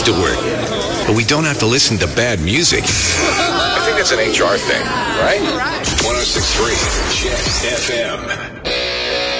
to work. But we don't have to listen to bad music. I think that's an HR thing, right? 106.3 Jet FM.